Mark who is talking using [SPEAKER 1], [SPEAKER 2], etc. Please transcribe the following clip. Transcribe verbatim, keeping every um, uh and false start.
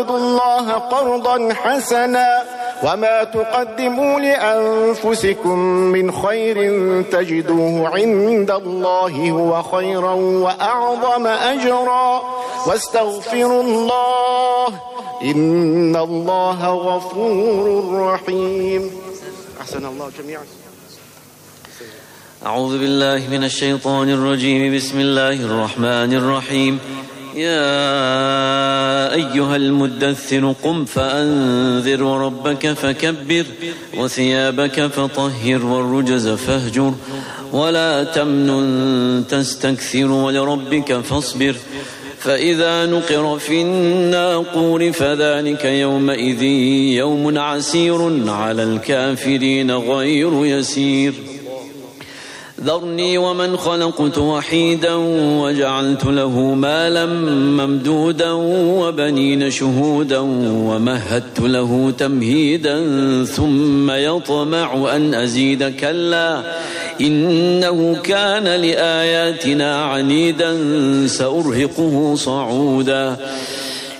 [SPEAKER 1] الله قرضا حسنا وما تقدموا لأنفسكم من خير تجدوه عند الله هو خيرا وأعظم أجرا واستغفروا الله إن الله غفور رحيم. أحسن الله جميعا.
[SPEAKER 2] أعوذ بالله من الشيطان الرجيم. بسم الله الرحمن الرحيم. يا أيها المدثر قم فأنذر وربك فكبر وثيابك فطهر والرجز فاهجر ولا تمنن تستكثر ولربك فاصبر فإذا نقر في الناقور فذلك يومئذ يوم عسير على الكافرين غير يسير. ذرني ومن خلقت وحيدا وجعلت له مالا ممدودا وبنين شهودا ومهدت له تمهيدا ثم يطمع أن أزيد كلا إنه كان لآياتنا عنيدا سأرهقه صعودا